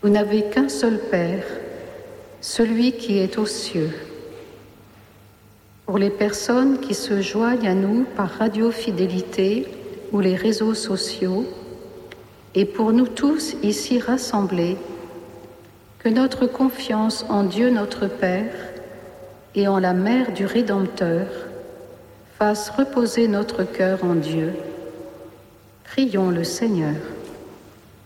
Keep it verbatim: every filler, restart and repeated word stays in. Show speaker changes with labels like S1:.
S1: Vous n'avez qu'un seul Père, celui qui est aux cieux. Pour les personnes qui se joignent à nous par Radio Fidélité ou les réseaux sociaux, et pour nous tous ici rassemblés, que notre confiance en Dieu notre Père et en la Mère du Rédempteur fasse reposer notre cœur en Dieu. Prions le Seigneur.